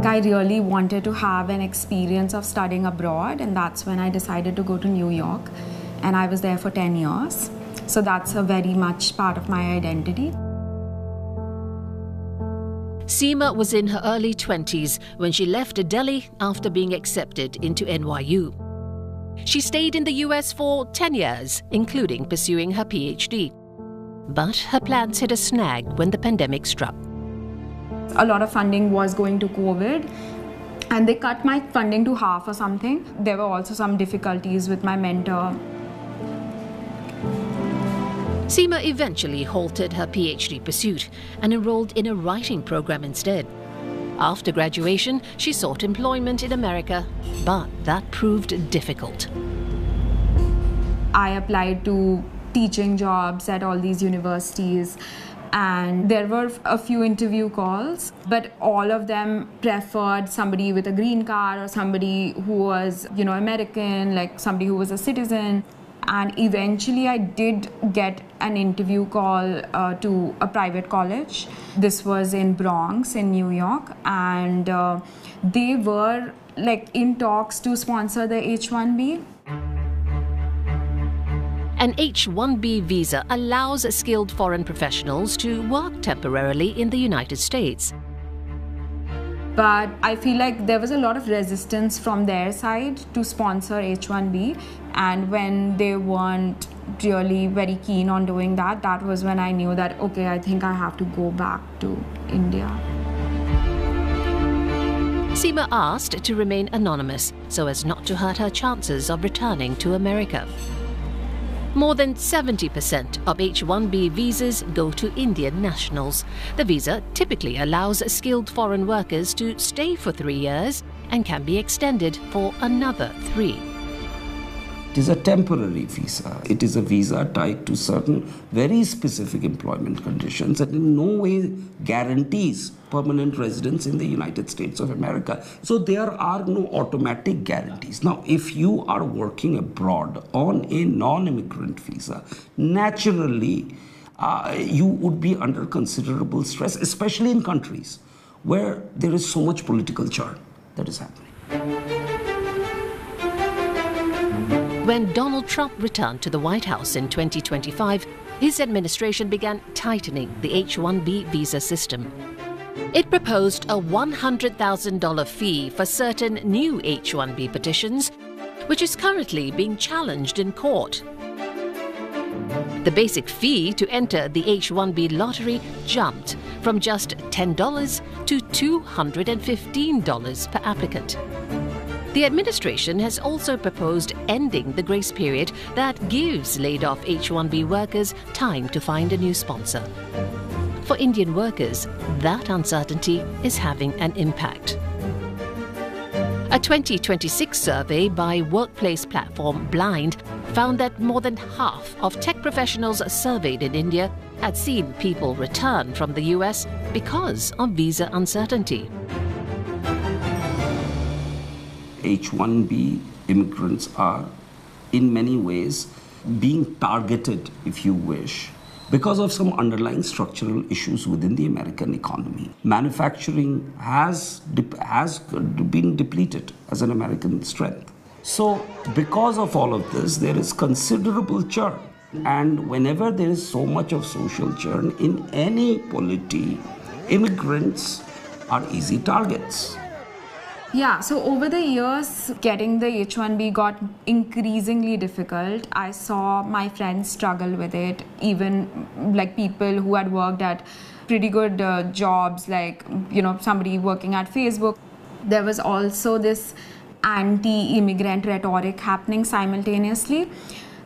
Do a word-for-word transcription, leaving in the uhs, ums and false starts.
I really wanted to have an experience of studying abroad, and that's when I decided to go to New York, and I was there for ten years. So that's a very much part of my identity. Seema was in her early twenties when she left Delhi after being accepted into N Y U. She stayed in the U S for ten years, including pursuing her PhD. But her plans hit a snag when the pandemic struck. A lot of funding was going to COVID, and they cut my funding to half or something. There were also some difficulties with my mentor. Seema eventually halted her PhD pursuit and enrolled in a writing program instead. After graduation, she sought employment in America, but that proved difficult. I applied to teaching jobs at all these universities, and there were a few interview calls, but all of them preferred somebody with a green card or somebody who was, you know, American, like somebody who was a citizen. And eventually I did get an interview call uh, to a private college. This was in Bronx in New York, and uh, they were like in talks to sponsor the H one B. An H one B visa allows skilled foreign professionals to work temporarily in the United States. But I feel like there was a lot of resistance from their side to sponsor H one B, and when they weren't really very keen on doing that, that was when I knew that, okay, I think I have to go back to India. Seema asked to remain anonymous so as not to hurt her chances of returning to America. More than seventy percent of H one B visas go to Indian nationals. The visa typically allows skilled foreign workers to stay for three years and can be extended for another three. It is a temporary visa. It is a visa tied to certain very specific employment conditions that in no way guarantees permanent residence in the United States of America. So there are no automatic guarantees. Now, if you are working abroad on a non-immigrant visa, naturally uh, you would be under considerable stress, especially in countries where there is so much political churn that is happening. When Donald Trump returned to the White House in twenty twenty-five, his administration began tightening the H one B visa system. It proposed a one hundred thousand dollars fee for certain new H one B petitions, which is currently being challenged in court. The basic fee to enter the H one B lottery jumped from just ten dollars to two hundred fifteen dollars per applicant. The administration has also proposed ending the grace period that gives laid-off H one B workers time to find a new sponsor. For Indian workers, that uncertainty is having an impact. A twenty twenty-six survey by workplace platform Blind found that more than half of tech professionals surveyed in India had seen people return from the U S because of visa uncertainty. H one B immigrants are, in many ways, being targeted, if you wish, because of some underlying structural issues within the American economy. Manufacturing has, has been depleted as an American strength. So, because of all of this, there is considerable churn. And whenever there is so much of social churn in any polity, immigrants are easy targets. Yeah, so over the years, getting the H one B got increasingly difficult. I saw my friends struggle with it, even like people who had worked at pretty good uh, jobs, like, you know, somebody working at Facebook. There was also this anti-immigrant rhetoric happening simultaneously.